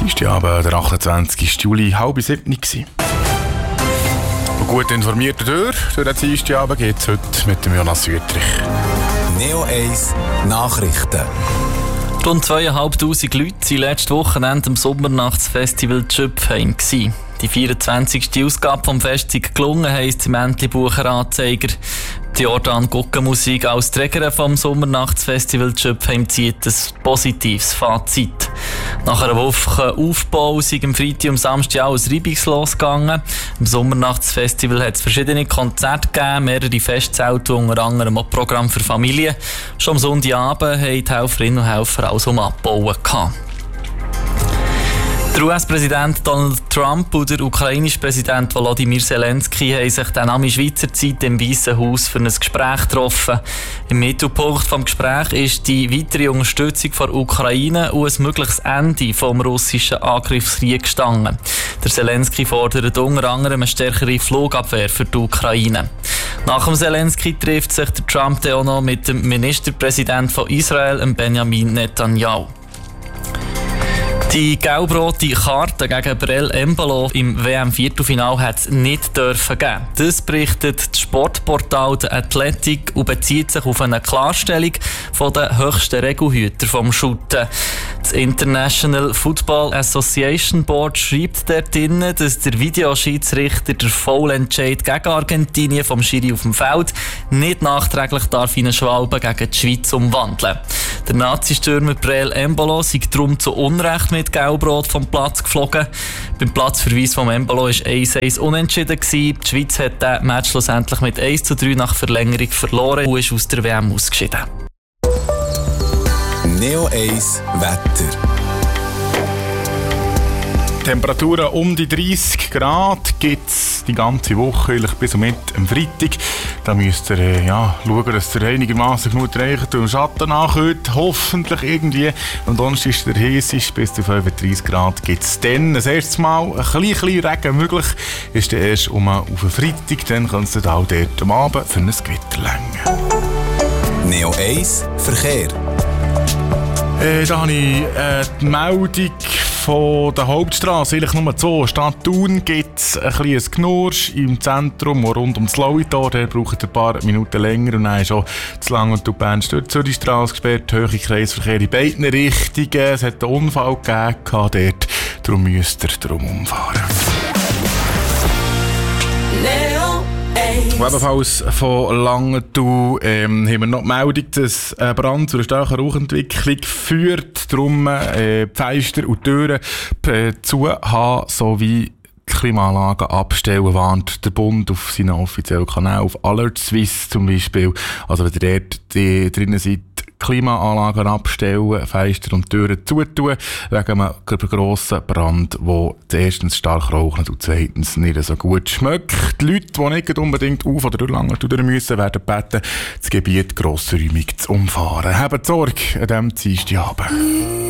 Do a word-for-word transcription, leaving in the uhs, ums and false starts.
Dienstagabend, der achtundzwanzigsten Juli, halb sieben gewesen. Und gut informiert durch, durch den Dienstagabend geht es heute mit dem Jonas Wüttrich. Neo eins Nachrichten. Rund zweitausendfünfhundert Leute waren letzte Wochenende am Sommernachtsfestival Tschöpfheim. Die vierundzwanzigste Ausgabe vom Fest ist gelungen, heisst im Entlebucher Anzeiger. Die Jordan Guggenmusik als Trägerin vom Sommernachtsfestival Tschöpfheim zieht ein positives Fazit. Nach einer Woche Aufbau ist am Freitag und Samstag alles reibungslos gegangen. Im Sommernachtsfestival hat es verschiedene Konzerte gegeben, mehrere Festzelte, unter anderem auch Programm für Familien. Schon am Sonntagabend haben die Helferinnen und Helfer alles um Abbauen gehabt. Der U S-Präsident Donald Trump und der ukrainische Präsident Volodymyr Zelensky haben sich dann am Schweizer Zeit im Weißen Haus für ein Gespräch getroffen. Im Mittelpunkt des Gesprächs ist die weitere Unterstützung der Ukraine und ein mögliches Ende des russischen Angriffskriegs gestanden. Der Zelensky fordert unter anderem eine stärkere Flugabwehr für die Ukraine. Nach dem Zelensky trifft sich der Trump dann auch noch mit dem Ministerpräsidenten von Israel, Benjamin Netanyahu. Die gelb-rote Karte gegen Breel Embolo im W M-Viertelfinale hat es nicht dürfen geben. Das berichtet das Sportportal The Athletic und bezieht sich auf eine Klarstellung von den höchsten Regelhüter vom Shooten. Das International Football Association Board schreibt dort drin, dass der Videoschiedsrichter der Foulentscheid gegen Argentinien vom Schiri auf dem Feld nicht nachträglich darf in eine Schwalbe gegen die Schweiz umwandeln. Der Nazi-Stürmer Breel Embolo sei darum zu Unrecht mit Gelbrot vom Platz geflogen. Beim Platzverweis von Embolo war eins eins unentschieden gewesen. Die Schweiz hat den Match schlussendlich mit eins zu drei nach Verlängerung verloren und ist aus der W M ausgeschieden. Neo eins Wetter. Temperaturen um die dreißig Grad gibt es die ganze Woche, eigentlich bis und mit am Freitag. Da müsst ihr äh, ja, schauen, dass ihr einigermaßen genug reicht und Schatten nachhört, hoffentlich irgendwie. Am Donnerstag ist der heiß, bis zu fünfunddreißig Grad gibt es dann das erste Mal ein bisschen Regen möglich. Ist der erst um auf den Freitag, dann kann es auch dort am Abend für ein Gewitter länger. Neo eins Verkehr. Äh, da habe ich äh, die Meldung von der Hauptstraße, eigentlich nur zwei. Stadt Thun gibt es ein kleines Knursch im Zentrum und rund um das Lauitor. Der braucht ein paar Minuten länger und dann ist auch zu lang und die Bern-Zürich-Straße gesperrt. Hohe Kreisverkehr in beiden Richtungen. Es hat einen Unfall gegeben dort, darum müsst ihr darum umfahren. Ebenfalls von Langenthal ähm, haben wir noch die Meldung, dass ein Brand zu einer starken Rauchentwicklung führt. Darum äh, die Fenster und Türen äh, zu haben, sowie die Klimaanlagen abstellen, warnt der Bund auf seinen offiziellen Kanal, auf Alert Swiss zum Beispiel. Also wenn ihr dort die, drinnen seid, Klimaanlagen abstellen, Fenster und Türen zutun, wegen einem grossen Brand, der erstens stark raucht und zweitens nicht so gut schmeckt. Die Leute, die nicht unbedingt auf oder durch Langenthal durch müssen, werden gebeten, das Gebiet grossräumig zu umfahren. Habt Sorge an diesem Dienstagabend.